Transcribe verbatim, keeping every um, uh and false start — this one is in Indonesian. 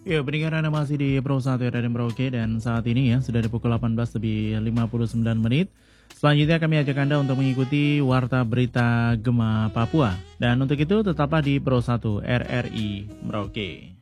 Ya, pendengar Anda masih di Pro satu Radio Merauke dan saat ini ya sudah di pukul delapan belas lebih lima puluh sembilan menit. Selanjutnya kami ajak Anda untuk mengikuti Warta Berita Gema Papua. Dan untuk itu tetaplah di Pro satu R R I Merauke.